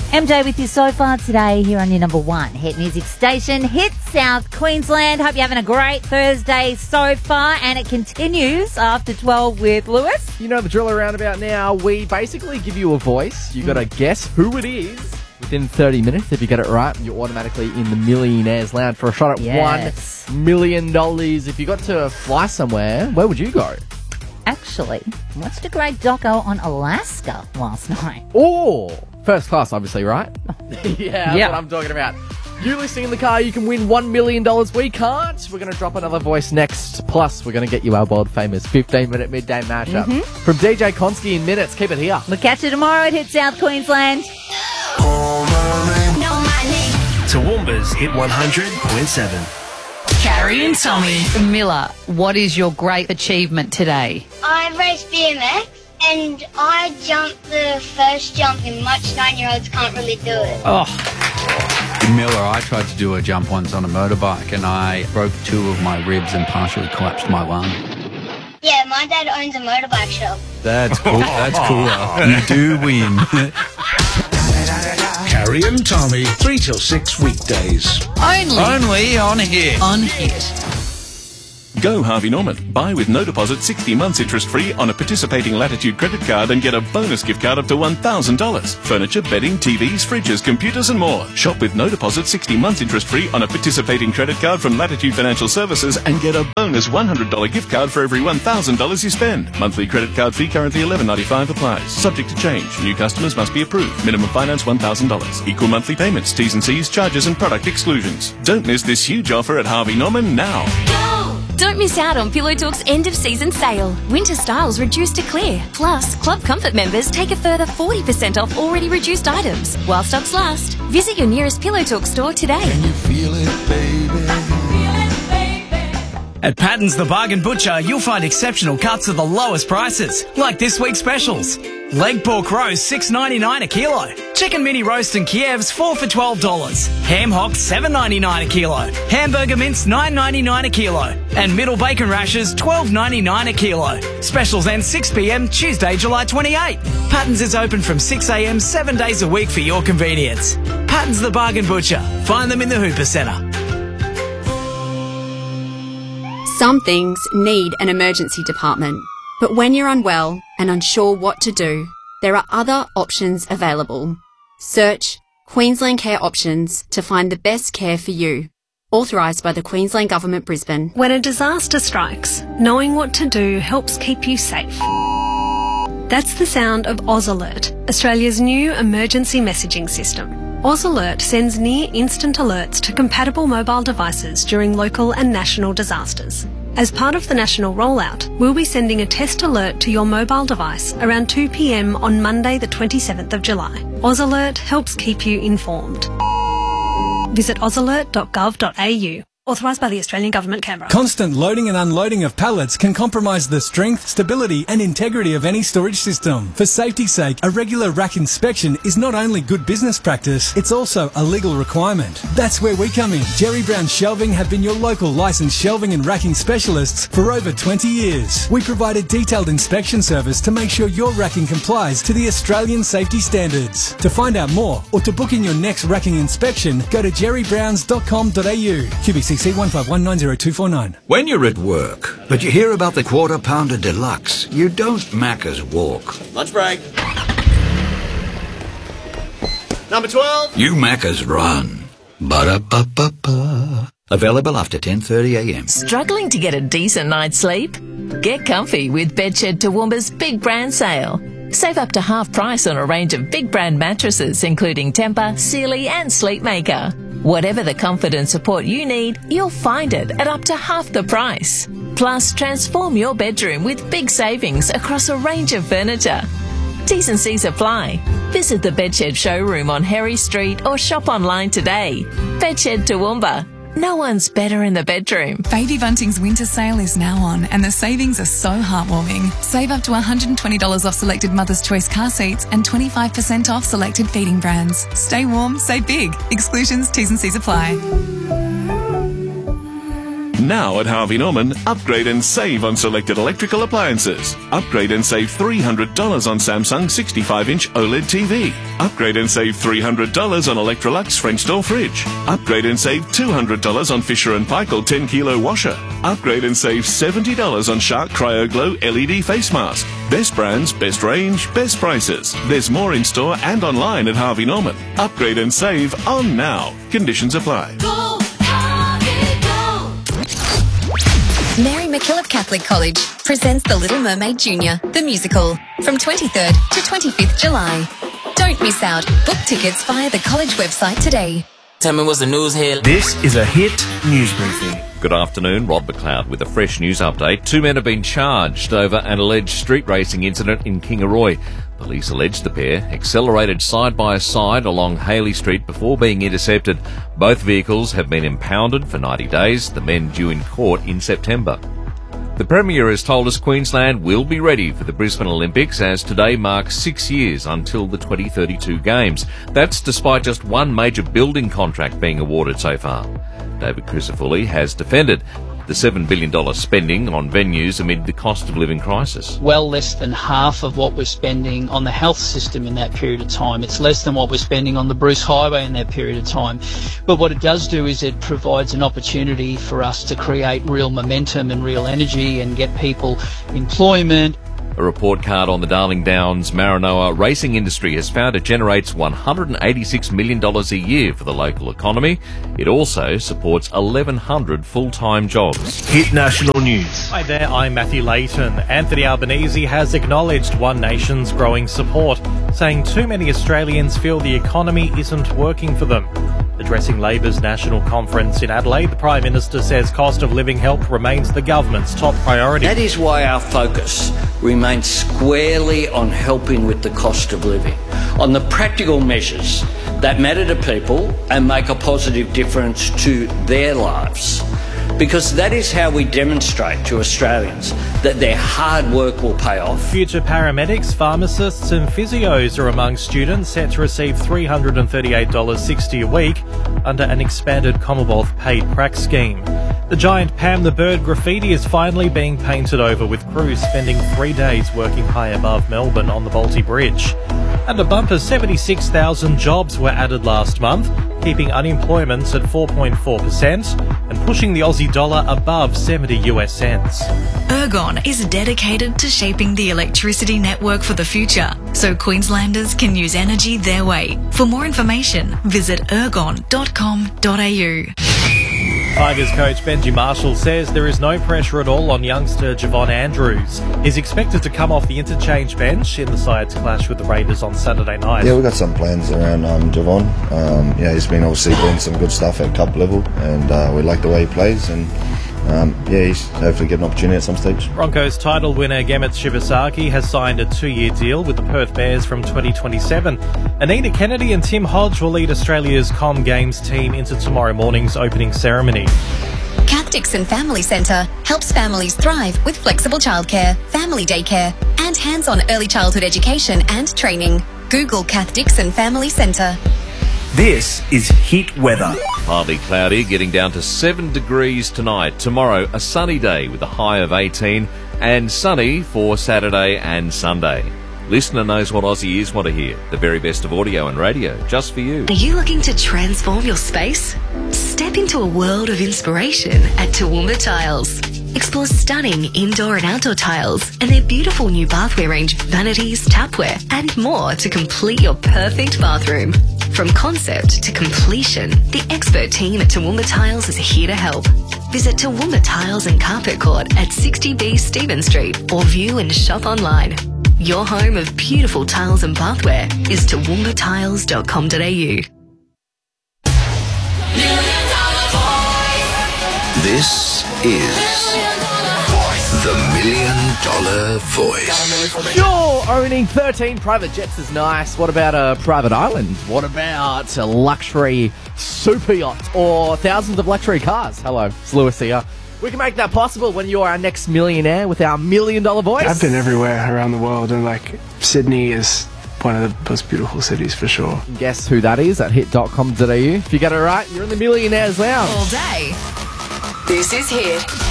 MJ with you so far today here on your number one hit music station, Hit South Queensland. Hope you're having a great Thursday so far, and it continues after 12 with Lewis. You know the drill around about now. We basically give you a voice. You got to guess who it is within 30 minutes. If you get it right, you're automatically in the Millionaires Lounge for a shot at $1 million. If you got to fly somewhere, where would you go? Actually, watched a great doco on Alaska last night. Oh, first class, obviously, right? Yeah, that's what I'm talking about. You listening in the car, you can win $1 million. We can't. We're going to drop another voice next. Plus, we're going to get you our world-famous 15-minute midday mashup from DJ Konski in minutes. Keep it here. We'll catch you tomorrow at Hit South Queensland. Toowoomba's Hit 100.7. Carrie and Tommy. Miller, what is your great achievement today? I raced BMX and I jumped the first jump in much 9-year-olds can't really do it. Miller, I tried to do a jump once on a motorbike and I broke 2 of my ribs and partially collapsed my lung. Yeah, my dad owns a motorbike shop. That's cool. That's cooler. You do win. Carrie and Tommy, 3 till 6 weekdays. Only on Hit. On Hit. Go Harvey Norman. Buy with no deposit 60 months interest-free on a participating Latitude credit card and get a bonus gift card up to $1,000. Furniture, bedding, TVs, fridges, computers and more. Shop with no deposit 60 months interest-free on a participating credit card from Latitude Financial Services and get a bonus $100 gift card for every $1,000 you spend. Monthly credit card fee currently $11.95 applies. Subject to change. New customers must be approved. Minimum finance $1,000. Equal monthly payments. T's and C's, charges and product exclusions. Don't miss this huge offer at Harvey Norman now. Don't miss out on Pillow Talk's end-of-season sale. Winter styles reduced to clear. Plus, Club Comfort members take a further 40% off already reduced items. While stocks last, visit your nearest Pillow Talk store today. Can you feel it, baby? At Patton's The Bargain Butcher, you'll find exceptional cuts at the lowest prices, like this week's specials. Leg pork roast, $6.99 a kilo. Chicken mini roast and Kievs, 4 for $12. Ham hock, $7.99 a kilo. Hamburger mince, $9.99 a kilo. And middle bacon rashers, $12.99 a kilo. Specials end 6 p.m. Tuesday, July 28. Patton's is open from 6 a.m. 7 days a week for your convenience. Patton's The Bargain Butcher. Find them in the Hooper Centre. Some things need an emergency department, but when you're unwell and unsure what to do, there are other options available. Search Queensland Care Options to find the best care for you. Authorised by the Queensland Government, Brisbane. When a disaster strikes, knowing what to do helps keep you safe. That's the sound of Oz Alert, Australia's new emergency messaging system. Oz Alert sends near-instant alerts to compatible mobile devices during local and national disasters. As part of the national rollout, we'll be sending a test alert to your mobile device around 2 p.m. on Monday the 27th of July. Oz Alert helps keep you informed. Visit ozalert.gov.au. Authorised by the Australian Government, Canberra. Constant loading and unloading of pallets can compromise the strength, stability and integrity of any storage system. For safety's sake, a regular rack inspection is not only good business practice, it's also a legal requirement. That's where we come in. Jerry Brown Shelving have been your local licensed shelving and racking specialists for over 20 years. We provide a detailed inspection service to make sure your racking complies to the Australian safety standards. To find out more or to book in your next racking inspection, go to jerrybrowns.com.au. QBCC 151900249. When you're at work, but you hear about the Quarter Pounder Deluxe, you don't Macca's walk. Lunch break. Number 12. You Macca's run. Ba-da-ba-ba-ba. Available after 10:30am. Struggling to get a decent night's sleep? Get comfy with Bedshed Toowoomba's big brand sale. Save up to half price on a range of big brand mattresses, including Tempur, Sealy and Sleepmaker. Whatever the comfort and support you need, you'll find it at up to half the price. Plus, transform your bedroom with big savings across a range of furniture. T's and C's apply. Visit the Bedshed showroom on Harry Street or shop online today. Bedshed Toowoomba. No one's better in the bedroom. Baby Bunting's winter sale is now on and the savings are so heartwarming. Save up to $120 off selected Mother's Choice car seats and 25% off selected feeding brands. Stay warm, save big. Exclusions, T's and C's apply. Now at Harvey Norman, upgrade and save on selected electrical appliances. Upgrade and save $300 on Samsung 65-inch OLED TV. Upgrade and save $300 on Electrolux French door fridge. Upgrade and save $200 on Fisher & Paykel 10-kilo washer. Upgrade and save $70 on Shark CryoGlow LED face mask. Best brands, best range, best prices. There's more in store and online at Harvey Norman. Upgrade and save on now. Conditions apply. Go, Harvey, go! Mary MacKillop Catholic College presents The Little Mermaid Junior, the musical, from 23rd to 25th July. Don't miss out. Book tickets via the college website today. Tell me what's the news here. This is a Hit News Briefing. Good afternoon, Rod McLeod with a fresh news update. 2 men have been charged over an alleged street racing incident in Kingaroy. Police allege the pair accelerated side by side along Haley Street before being intercepted. Both vehicles have been impounded for 90 days, the men due in court in September. The Premier has told us Queensland will be ready for the Brisbane Olympics as today marks 6 years until the 2032 Games. That's despite just one major building contract being awarded so far. David Crisafulli has defended the $7 billion spending on venues amid the cost of living crisis. Well less than half of what we're spending on the health system in that period of time. It's less than what we're spending on the Bruce Highway in that period of time. But what it does do is it provides an opportunity for us to create real momentum and real energy and get people employment. A report card on the Darling Downs Maranoa racing industry has found it generates $186 million a year for the local economy. It also supports 1,100 full-time jobs. Hit National News. Hi there, I'm Matthew Layton. Anthony Albanese has acknowledged One Nation's growing support, saying too many Australians feel the economy isn't working for them. Addressing Labor's national conference in Adelaide, the Prime Minister says cost of living help remains the government's top priority. That is why our focus remains squarely on helping with the cost of living, on the practical measures that matter to people and make a positive difference to their lives. Because that is how we demonstrate to Australians that their hard work will pay off. Future paramedics, pharmacists and physios are among students set to receive $338.60 a week under an expanded Commonwealth paid prac scheme. The giant Pam the Bird graffiti is finally being painted over, with crews spending 3 days working high above Melbourne on the Balti Bridge. And a bumper 76,000 jobs were added last month, keeping unemployment at 4.4% and pushing the Aussie dollar above 70 US cents. Ergon is dedicated to shaping the electricity network for the future, so Queenslanders can use energy their way. For more information, visit ergon.com.au. Tigers coach Benji Marshall says there is no pressure at all on youngster Javon Andrews. He's expected to come off the interchange bench in the side's clash with the Raiders on Saturday night. Yeah, we've got some plans around Javon. He's been obviously doing some good stuff at cup level, and we like the way he plays, and he's hopefully get an opportunity at some stage. Broncos title winner Gemeth Shibasaki has signed a 2-year deal with the Perth Bears from 2027. Anita Kennedy and Tim Hodge will lead Australia's Com Games team into tomorrow morning's opening ceremony. Kath Dixon Family Centre helps families thrive with flexible childcare, family daycare, and hands-on early childhood education and training. Google Kath Dixon Family Centre. This is Hit Weather. Partly cloudy, getting down to 7 degrees tonight. Tomorrow, a sunny day with a high of 18, and sunny for Saturday and Sunday. Listener knows what Aussies want to hear. The very best of audio and radio, just for you. Are you looking to transform your space? Step into a world of inspiration at Toowoomba Tiles. Explore stunning indoor and outdoor tiles and their beautiful new bathware range, vanities, tapware, and more to complete your perfect bathroom. From concept to completion, the expert team at Toowoomba Tiles is here to help. Visit Toowoomba Tiles and Carpet Court at 60B Stephen Street or view and shop online. Your home of beautiful tiles and bathware is toowoomba.tiles.com.au. This is the $1 Million Voice. Sure, owning 13 private jets is nice. What about a private island? What about a luxury super yacht or thousands of luxury cars? Hello, it's Lewis here. We can make that possible when you're our next millionaire with our $1 Million Voice. I've been everywhere around the world, and Sydney is one of the most beautiful cities for sure. Guess who that is at hit.com.au. If you get it right, you're in the Millionaires Lounge. All day. This is Hit.